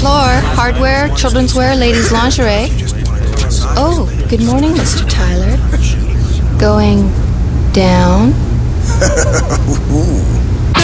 floor. Hardware, children's wear, ladies' lingerie. Oh, good morning, Mr. Tyler. Going down?